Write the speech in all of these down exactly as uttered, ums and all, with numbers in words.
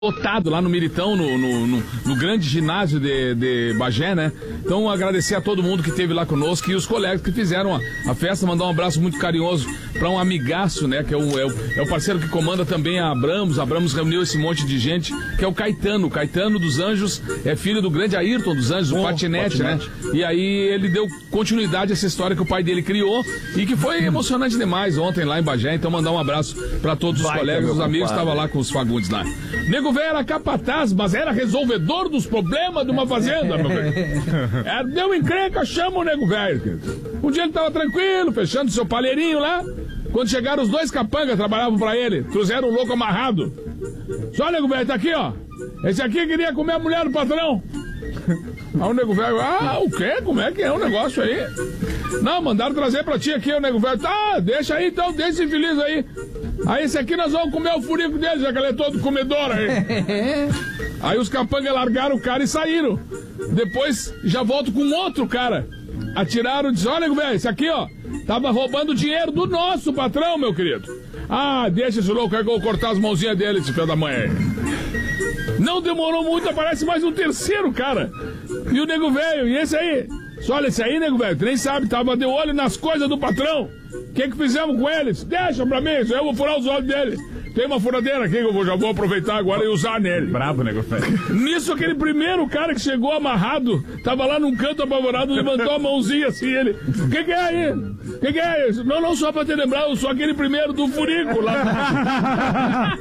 lotado lá no Miritão, no, no, no, no grande ginásio de, de Bagé, né? Então agradecer a todo mundo que esteve lá conosco e os colegas que fizeram a, a festa, mandar um abraço muito carinhoso para um amigaço, né? Que é o, é, o, é o parceiro que comanda também a Abramos. A Abramos reuniu esse monte de gente, que é o Caetano. O Caetano dos Anjos é filho do grande Ayrton dos Anjos, o oh, patinete, patinete, né? E aí ele deu continuidade a essa história que o pai dele criou e que foi emocionante demais ontem lá em Bagé. Então mandar um abraço para todos os Vai, colegas, os amigos que estavam lá com os Fagundes lá. Nego velho era capataz, mas era resolvedor dos problemas de uma fazenda, meu velho. É, deu encrenca, chama o nego velho. Um dia ele tava tranquilo, fechando seu palheirinho lá. Quando chegaram os dois capangas, trabalhavam pra ele, trouxeram um louco amarrado. Só, nego velho, tá aqui, ó. Esse aqui queria comer a mulher do patrão. Aí o nego velho, ah, o quê? Como é que é o negócio aí? Não, mandaram trazer pra ti aqui, o nego velho. Tá, deixa aí então, deixa esse infeliz aí. Aí esse aqui nós vamos comer o furico dele, já que ele é todo comedor aí. Aí os capangas largaram o cara e saíram. Depois já volto com outro cara. Atiraram e disseram, olha, nego velho, esse aqui, ó, tava roubando dinheiro do nosso patrão, meu querido. Ah, deixa esse louco aí que eu vou cortar as mãozinhas dele, esse filho da mãe aí. Não demorou muito, aparece mais um terceiro cara. E o nego velho, e esse aí? Só olha, esse aí, nego velho, tu nem sabe, tava de olho nas coisas do patrão. O que que fizemos com eles? Deixa pra mim, eu vou furar os olhos dele. Tem uma furadeira aqui que eu vou, já vou aproveitar agora e usar nele. Bravo, nego velho. Nisso, aquele primeiro cara que chegou amarrado, tava lá num canto apavorado, levantou a mãozinha assim, ele... O que que é aí? O que que é isso? Não, não, só pra te lembrar, eu sou aquele primeiro do furico lá.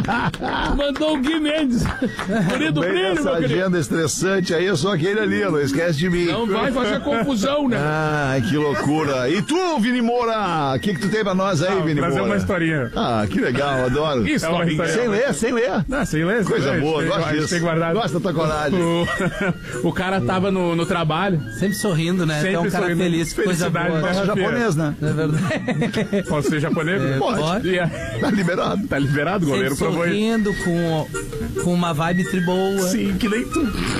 Mandou o Gui Mendes. Furico do brilho, essa agenda estressante aí, eu sou aquele ali, não esquece de mim. Não vai fazer confusão, né? Ah, que loucura. E tu, Vini Moura? O que que tu tem pra nós aí, ah, Vini Moura? Trazer uma historinha. Ah, que legal, adoro. Isso, é historinha. Sem ler, sem ler. Não, sem ler. Coisa sem boa, ler. gosto disso. Tem guardado. Gosto da tua coragem. O, o cara tava no, no trabalho. Sempre sorrindo, né? Sempre é um cara sorrindo. feliz, coisa boa. Posso ser japonês, né? É verdade. Posso ser japonês? É, pode. pode. Yeah. Tá liberado. Tá liberado, o goleiro Sempre provou sorrindo, com, com uma vibe tri boa. Sim, que nem tu.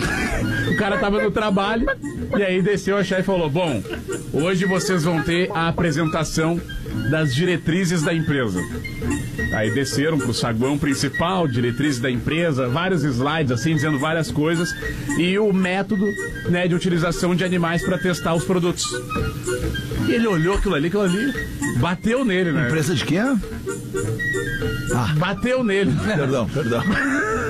O cara tava no trabalho e aí desceu a chefe e falou, bom, hoje vocês vão ter a apresentação das diretrizes da empresa. Aí desceram pro saguão principal, diretrizes da empresa, vários slides assim, dizendo várias coisas e o método, né, de utilização de animais para testar os produtos. E ele olhou aquilo ali, aquilo ali, bateu nele, né? Empresa de quem? Ah. Bateu nele. Perdão, perdão.